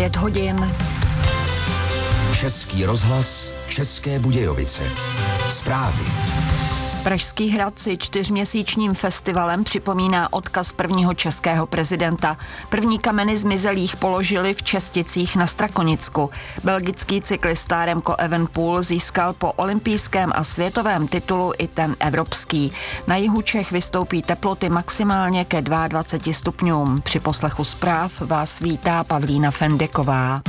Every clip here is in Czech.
5 hodin. Český rozhlas, České Budějovice. Zprávy. Pražský hrad si 4měsíčním festivalem připomíná odkaz prvního českého prezidenta. První kameny zmizelých položili v Česticích na Strakonicku. Belgický cyklista Remco Evenepoel získal po olympijském a světovém titulu i ten evropský. Na jihu Čech vystoupí teploty maximálně ke 22 stupňům. Při poslechu zpráv vás vítá Pavlína Fendeková.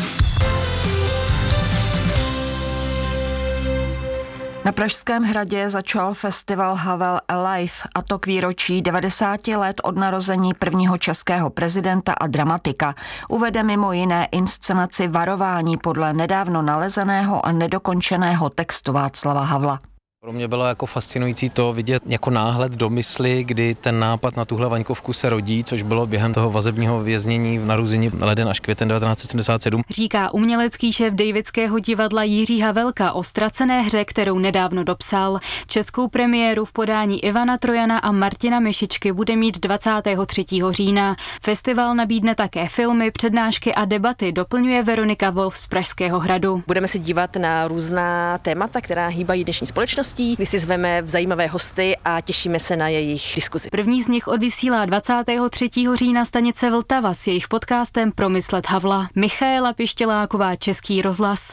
Na Pražském hradě začal festival Havel Alive, a to k výročí 90 let od narození prvního českého prezidenta a dramatika. Uvede mimo jiné inscenaci Varování podle nedávno nalezeného a nedokončeného textu Václava Havla. Pro mě bylo jako fascinující to vidět jako náhled do mysli, kdy ten nápad na tuhle Vaňkovku se rodí, což bylo během toho vazebního věznění v naruzení leden až květen 1977. Říká umělecký šéf Davidského divadla Jiří Havelka o ztracené hře, kterou nedávno dopsal. Českou premiéru v podání Ivana Trojana a Martina Myšičky bude mít 23. října. Festival nabídne také filmy, přednášky a debaty, doplňuje Veronika Wolf z Pražského hradu. Budeme se dívat na různá témata, která hýbají dnešní společnost. Kdy si zveme zajímavé hosty a těšíme se na jejich diskuzi. První z nich odvysílá 23. října stanice Vltava s jejich podcastem Promyslet Havla. Michaela Pištěláková, Český rozhlas.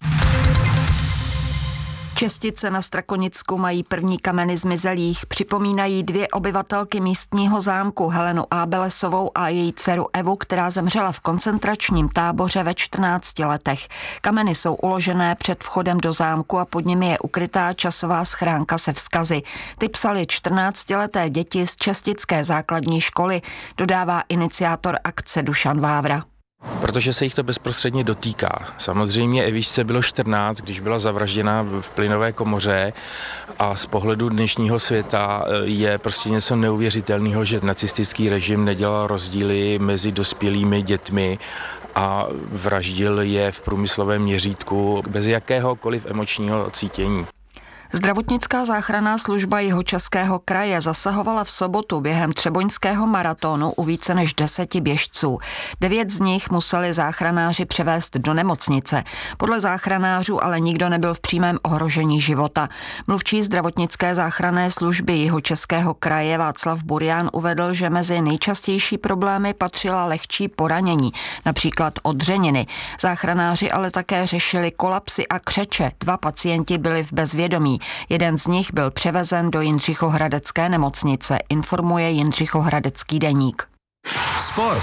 Čestice na Strakonicku mají první kameny zmizelých. Připomínají 2 obyvatelky místního zámku, Helenu Ábelesovou a její dceru Evu, která zemřela v koncentračním táboře ve 14 letech. Kameny jsou uložené před vchodem do zámku a pod nimi je ukrytá časová schránka se vzkazy. Ty psali 14leté děti z Čestické základní školy, dodává iniciátor akce Dušan Vávra. Protože se jich to bezprostředně dotýká. Samozřejmě Evičce bylo 14, když byla zavražděna v plynové komoře a z pohledu dnešního světa je prostě něco neuvěřitelného, že nacistický režim nedělal rozdíly mezi dospělými dětmi a vraždil je v průmyslovém měřítku bez jakéhokoliv emočního cítění. Zdravotnická záchranná služba Jihočeského kraje zasahovala v sobotu během třeboňského maratonu u více než 10 běžců. 9 z nich museli záchranáři převést do nemocnice. Podle záchranářů ale nikdo nebyl v přímém ohrožení života. Mluvčí zdravotnické záchranné služby Jihočeského kraje Václav Burian uvedl, že mezi nejčastější problémy patřila lehčí poranění, například odřeniny. Záchranáři ale také řešili kolapsy a křeče. 2 pacienti byli v bezvědomí. Jeden z nich byl převezen do Jindřichohradecké nemocnice, informuje Jindřichohradecký deník. Sport.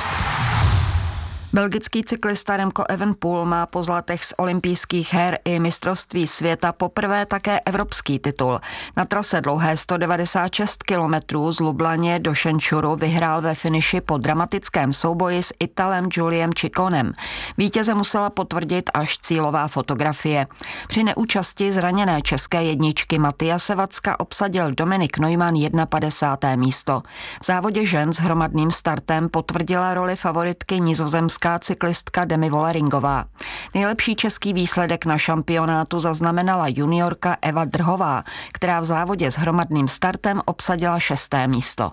Belgický cyklista Remco Evenepoel má po zlatech z olympijských her i mistrovství světa poprvé také evropský titul. Na trase dlouhé 196 kilometrů z Lublaně do Šenčuru vyhrál ve finiši po dramatickém souboji s Italem Juliem Cicconem. Vítěze musela potvrdit až cílová fotografie. Při neúčasti zraněné české jedničky Matyase Vacka obsadil Dominik Neumann 51. místo. V závodě žen s hromadným startem potvrdila roli favoritky nizozemská cyklistka Demi Volleringová. Nejlepší český výsledek na šampionátu zaznamenala juniorka Eva Drhová, která v závodě s hromadným startem obsadila 6. místo.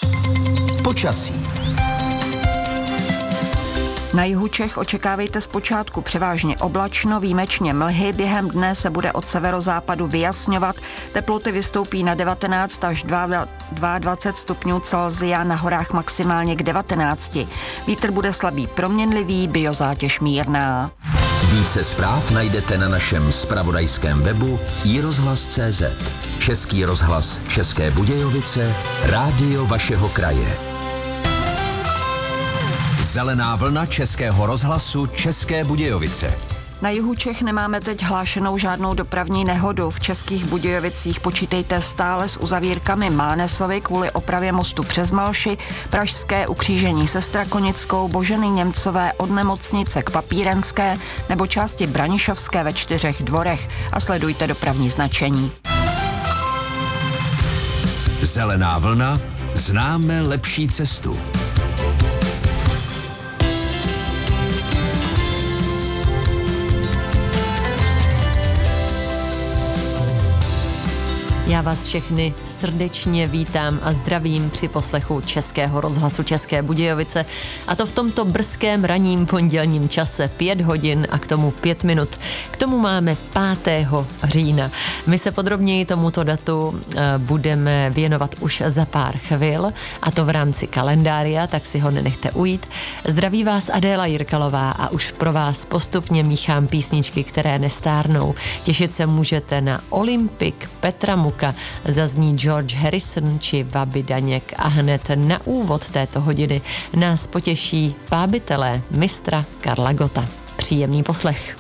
Počasí. Na jihu Čech očekávejte zpočátku převážně oblačno, výjimečně mlhy, během dne se bude od severozápadu vyjasňovat, teploty vystoupí na 19 až 22 stupňů Celsia, na horách maximálně k 19. Vítr bude slabý proměnlivý, biozátěž mírná. Více zpráv najdete na našem zpravodajském webu iRozhlas.cz. Český rozhlas České Budějovice, rádio vašeho kraje. Zelená vlna Českého rozhlasu České Budějovice. Na jihu Čech nemáme teď hlášenou žádnou dopravní nehodu. V Českých Budějovicích počítejte stále s uzavírkami Mánesovy kvůli opravě mostu přes Malši, pražské ukřížení se Strakonickou, Boženy Němcové od nemocnice k Papírenské nebo části Branišovské ve 4 Dvorech a sledujte dopravní značení. Zelená vlna, známe lepší cestu. Já vás všechny srdečně vítám a zdravím při poslechu Českého rozhlasu České Budějovice, a to v tomto brzkém ranním pondělním čase 5 hodin a k tomu 5 minut. K tomu máme 5. října. My se podrobněji tomuto datu budeme věnovat už za pár chvil, a to v rámci kalendária, tak si ho nenechte ujít. Zdraví vás Adéla Jirkalová a už pro vás postupně míchám písničky, které nestárnou. Těšit se můžete na Olympic Petra Muka, zazní George Harrison či Babi Daněk, a hned na úvod této hodiny nás potěší Pábitelé mistra Karla Gotta. Příjemný poslech.